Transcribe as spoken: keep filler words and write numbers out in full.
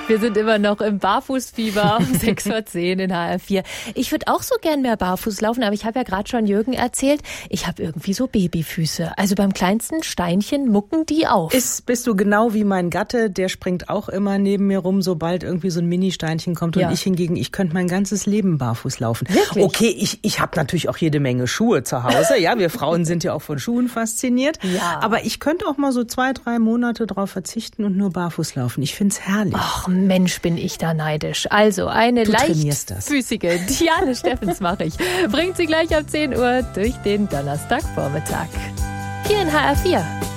Wir sind immer noch im Barfußfieber um sechs vor zehn in H R vier. Ich würde auch so gern mehr barfuß laufen, aber ich habe ja gerade schon Jürgen erzählt, ich habe irgendwie so Babyfüße. Also beim kleinsten Steinchen mucken die auf. Ist, bist du genau wie mein Gatte, der springt auch immer neben mir rum, sobald irgendwie so ein Mini-Steinchen kommt. Und Ja. ich hingegen, ich könnte mein ganzes Leben barfuß laufen. Wirklich? Okay, ich, ich habe natürlich auch jede Menge Schuhe zu Hause. Ja, wir Frauen sind ja auch von Schuhen fasziniert. Ja. Aber ich könnte auch mal so zwei, drei Monate drauf verzichten und nur barfuß laufen. Ich find's herrlich. Ach Mensch, bin ich da neidisch. Also eine Du trainierst das. leichtfüßige Diane Steffens mache ich. Bringt sie gleich ab zehn Uhr durch den Donnerstagvormittag. Hier in H R vier.